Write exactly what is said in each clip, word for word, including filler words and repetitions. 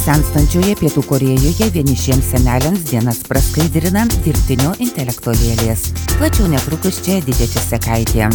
Senstančioje Pietų Korėjoje vienišiems seneliams dienas praskaidrina dirbtinio intelekto lėlės. Plačiau netrukus čia Edita Česekaitė.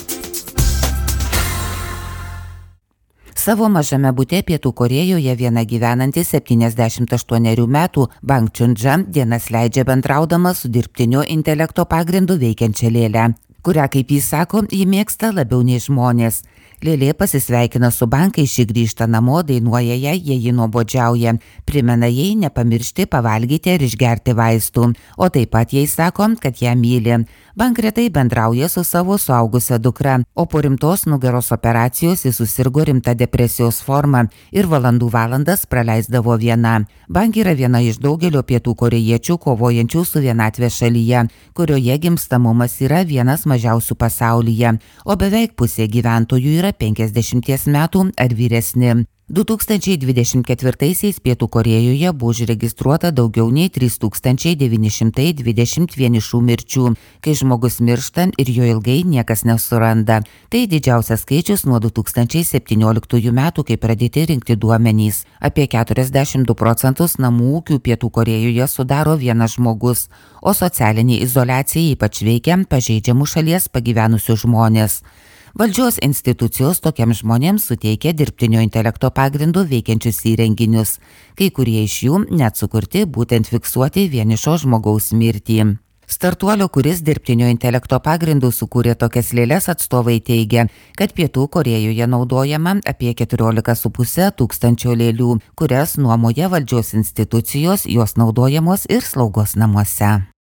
Savo mažame bute Pietų Korėjoje viena gyvenanti septyniasdešimt aštuonerių metų Bang Chun-ja dienas leidžia bendraudama su dirbtinio intelekto pagrindu veikiančia lėle, kurią, kaip jis sako, ji mėgsta labiau nei žmonės. Lėlė pasisveikina su Bang, kai ši grįžta namo, dainuoja jai, jei ji nuobodžiauja, primena jai nepamiršti pavalgyti ir išgerti vaistų, o taip pat jai sako, kad ją myli. Bang retai bendrauja su savo suaugusia dukra, o po rimtos nugaros operacijos jis susirgo rimta depresijos forma ir valandų valandas praleisdavo viena. Bang yra viena iš daugelio pietų korėjiečių kovojančių su vienatve šalyje, kurioje gimstamumas yra vienas mažiausių pasaulyje, o beveik pusė gyventojų yra penkiasdešimties metų ar vyresni. du tūkstančiai dvidešimt ketvirtaisiais Pietų Korėjoje buvo užregistruota daugiau nei trys tūkstančiai devyni šimtai dvidešimt vienišų mirčių, kai žmogus miršta ir jo ilgai niekas nesuranda. Tai didžiausias skaičius nuo du tūkstančiai septynioliktųjų metų, kai pradėti rinkti duomenys. Apie keturiasdešimt du procentus namų ūkių Pietų Korėjoje sudaro vienas žmogus, o socialinė izoliacija ypač veikia pažeidžiamų šalies pagyvenusių žmonės. Valdžios institucijos tokiems žmonėms suteikia dirbtinio intelekto pagrindu veikiančius įrenginius, kai kurie iš jų net sukurti būtent fiksuoti vienišo žmogaus mirtį. Startuolio, kuris dirbtinio intelekto pagrindu sukūrė tokias lėles, atstovai teigia, kad Pietų Korėjoje naudojama apie keturiolika su puse tūkstančio lėlių, kurias nuomoja valdžios institucijos, jos naudojamos ir slaugos namuose.